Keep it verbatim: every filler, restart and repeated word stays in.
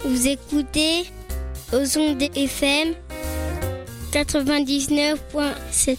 Vous écoutez aux ondes F M quatre-vingt-dix-neuf virgule sept.